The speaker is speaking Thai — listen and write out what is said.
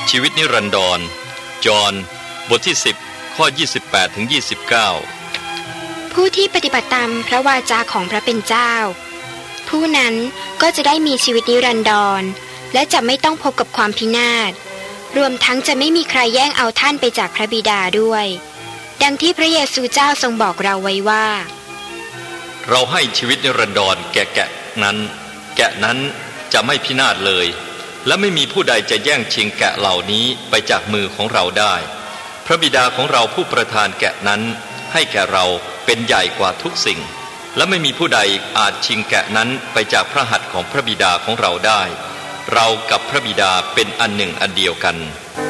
ชีวิตนิรันดรจอห์นบทที่10ข้อ28ถึง29 ผู้ที่ปฏิบัติตามพระวาจาของพระเป็นเจ้าผู้นั้นก็จะได้มีชีวิตนิรันดรและจะไม่ต้องพบกับความพินาศรวมทั้งจะไม่มีใครแย่งเอาท่านไปจากพระบิดาด้วยดังที่พระเยซูเจ้าทรงบอกเราไว้ว่าเราให้ชีวิตนิรันดรแก่แกะนั้นจะไม่พินาศเลยและไม่มีผู้ใดจะแย่งชิงแกะเหล่านี้ไปจากมือของเราได้พระบิดาของเราผู้ประทานแกะนั้นให้แก่เราเป็นใหญ่กว่าทุกสิ่งและไม่มีผู้ใดอาจชิงแกะนั้นไปจากพระหัตถ์ของพระบิดาของเราได้เรากับพระบิดาเป็นอันหนึ่งอันเดียวกัน